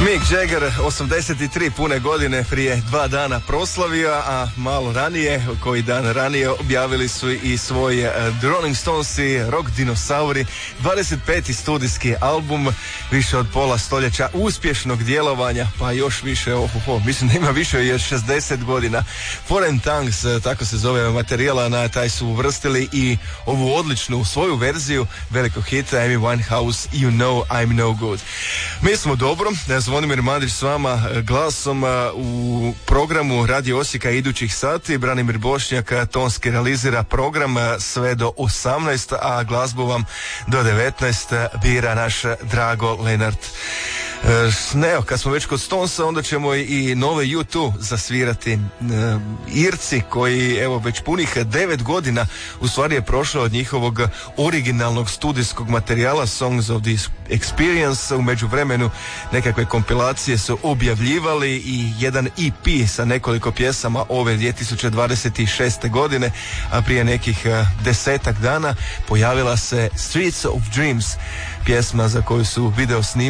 Mick Jagger 83 pune godine prije 2 dana proslavio, a malo ranije, koji dan ranije, objavili su i svoj Rolling Stonesi, rock dinosauri, 25. studijski album, više od pola stoljeća uspješnog djelovanja, pa još više, mislim da ima više od 60 godina. Foreign Tongues, tako se zove materijala, na taj su uvrstili i ovu odličnu svoju verziju velikog hita Amy Winehouse, You Know I'm No Good. Mi smo dobro, Zvonimir Mandić s vama glasom u programu Radio Osijeka idućih sati. Branimir Bošnjak tonski realizira program sve do 18, a glazbu vam do 19 bira naš Drago Lenart. Evo, kad smo već kod Stonesa, onda ćemo i nove U2 zasvirati. Irci koji, evo, već punih 9 godina u stvari je prošlo od njihovog originalnog studijskog materijala Songs of the Experience. U međuvremenu nekakve kompilacije su objavljivali i jedan EP sa nekoliko pjesama ove 2026. godine, a prije nekih 10-ak dana pojavila se Streets of Dreams, pjesma za koju su video snimili